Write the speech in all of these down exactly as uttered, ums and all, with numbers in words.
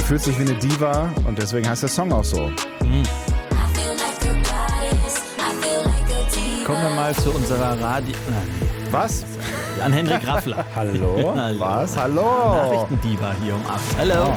fühlt sich wie eine Diva und deswegen heißt der Song auch so. Mhm. Kommen wir mal zu unserer Radio... Was? An Henrik Raffler. Hallo? Hallo? Was? Hallo? Nachrichtendiva hier um acht. Hallo?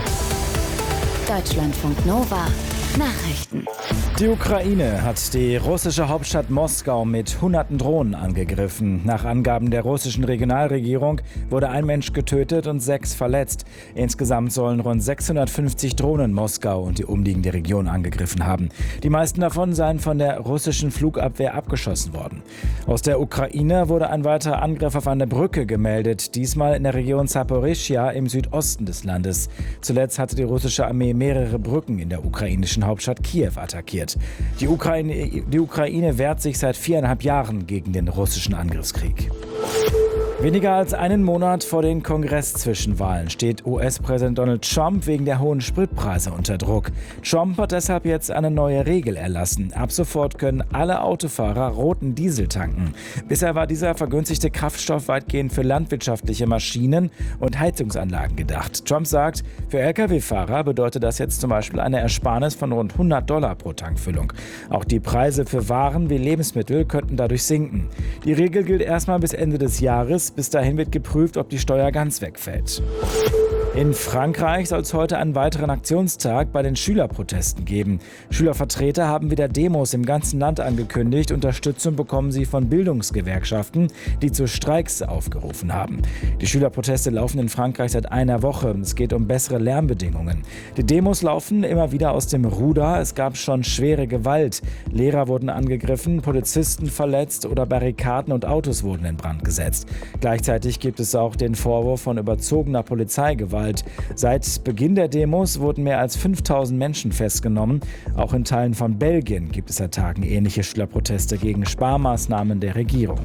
Oh. Deutschlandfunk Nova. Nachrichten. Die Ukraine hat die russische Hauptstadt Moskau mit hunderten Drohnen angegriffen. Nach Angaben der russischen Regionalregierung wurde ein Mensch getötet und sechs verletzt. Insgesamt sollen rund sechshundertfünfzig Drohnen Moskau und die umliegende Region angegriffen haben. Die meisten davon seien von der russischen Flugabwehr abgeschossen worden. Aus der Ukraine wurde ein weiterer Angriff auf eine Brücke gemeldet, diesmal in der Region Saporischschja im Südosten des Landes. Zuletzt hatte die russische Armee mehrere Brücken in der ukrainischen Hauptstadt Kiew attackiert. Die Ukraine, die Ukraine wehrt sich seit viereinhalb Jahren gegen den russischen Angriffskrieg. Weniger als einen Monat vor den Kongress-Zwischenwahlen steht U S-Präsident Donald Trump wegen der hohen Spritpreise unter Druck. Trump hat deshalb jetzt eine neue Regel erlassen. Ab sofort können alle Autofahrer roten Diesel tanken. Bisher war dieser vergünstigte Kraftstoff weitgehend für landwirtschaftliche Maschinen und Heizungsanlagen gedacht. Trump sagt, für L K W-Fahrer bedeutet das jetzt zum Beispiel eine Ersparnis von rund hundert Dollar pro Tankfüllung. Auch die Preise für Waren wie Lebensmittel könnten dadurch sinken. Die Regel gilt erstmal bis Ende des Jahres. Bis dahin wird geprüft, ob die Steuer ganz wegfällt. In Frankreich soll es heute einen weiteren Aktionstag bei den Schülerprotesten geben. Schülervertreter haben wieder Demos im ganzen Land angekündigt. Unterstützung bekommen sie von Bildungsgewerkschaften, die zu Streiks aufgerufen haben. Die Schülerproteste laufen in Frankreich seit einer Woche. Es geht um bessere Lernbedingungen. Die Demos laufen immer wieder aus dem Ruder. Es gab schon schwere Gewalt. Lehrer wurden angegriffen, Polizisten verletzt oder Barrikaden und Autos wurden in Brand gesetzt. Gleichzeitig gibt es auch den Vorwurf von überzogener Polizeigewalt. Seit Beginn der Demos wurden mehr als fünftausend Menschen festgenommen. Auch in Teilen von Belgien gibt es seit Tagen ähnliche Schülerproteste gegen Sparmaßnahmen der Regierung.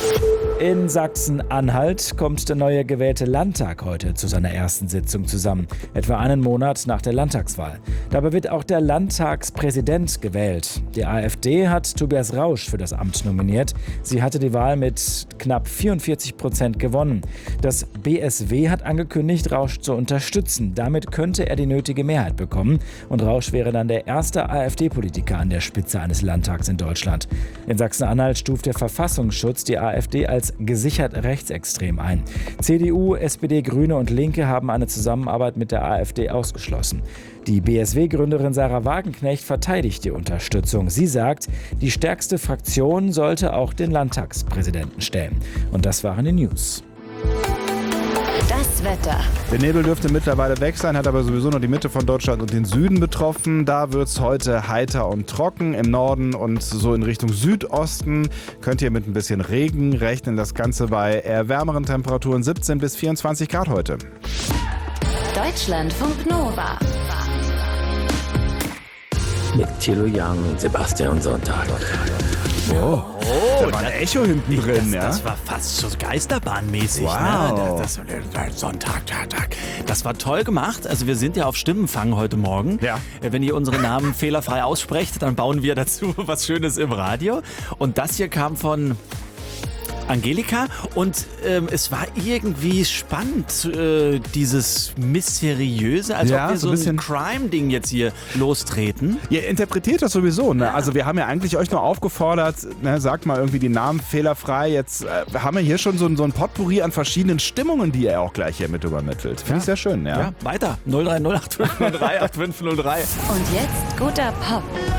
In Sachsen-Anhalt kommt der neue gewählte Landtag heute zu seiner ersten Sitzung zusammen, etwa einen Monat nach der Landtagswahl. Dabei wird auch der Landtagspräsident gewählt. Die AfD hat Tobias Rausch für das Amt nominiert. Sie hatte die Wahl mit knapp vierundvierzig Prozent gewonnen. Das B S W hat angekündigt, Rausch zu unterstützen. Damit könnte er die nötige Mehrheit bekommen und Rausch wäre dann der erste AfD-Politiker an der Spitze eines Landtags in Deutschland. In Sachsen-Anhalt stuft der Verfassungsschutz die AfD als gesichert rechtsextrem ein. C D U, S P D, Grüne und Linke haben eine Zusammenarbeit mit der AfD ausgeschlossen. Die B S W-Gründerin Sarah Wagenknecht verteidigt die Unterstützung. Sie sagt, die stärkste Fraktion sollte auch den Landtagspräsidenten stellen. Und das waren die News. Das Wetter. Der Nebel dürfte mittlerweile weg sein, hat aber sowieso nur die Mitte von Deutschland und den Süden betroffen. Da wird es heute heiter und trocken. Im Norden und so in Richtung Südosten könnt ihr mit ein bisschen Regen rechnen. Das Ganze bei eher wärmeren Temperaturen siebzehn bis vierundzwanzig Grad heute. Deutschlandfunk Nova. Mit Thilo Young und Sebastian Sonntag. Oh, da war ein das, Echo hinten drin, das, ja? Das war fast so geisterbahnmäßig. Wow. Ne? Das, das, Sonntag, Tag, Tag. Das war toll gemacht. Also wir sind ja auf Stimmenfang heute Morgen. Ja. Wenn ihr unsere Namen fehlerfrei aussprecht, dann bauen wir dazu was Schönes im Radio. Und das hier kam von Angelika und ähm, es war irgendwie spannend, äh, dieses Mysteriöse, als Ja, ob wir so so ein ein bisschen Crime-Ding jetzt hier lostreten. Ihr interpretiert das sowieso, ne? Also wir haben ja eigentlich euch nur aufgefordert, ne, sagt mal irgendwie die Namen fehlerfrei. Jetzt äh, haben wir hier schon so, so ein Potpourri an verschiedenen Stimmungen, die ihr auch gleich hier mit übermittelt. Finde Ja. ich sehr schön, ja. Ja, weiter. null drei null acht fünf null drei acht fünf null drei. Und jetzt guter Pop.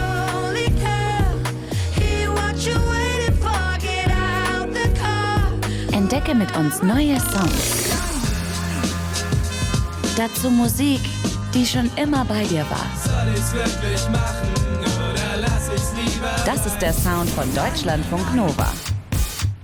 Entdecke mit uns neue Songs. Dazu Musik, die schon immer bei dir war. Soll ich's wirklich machen oder lass ich's lieber? Das ist der Sound von Deutschlandfunk Nova.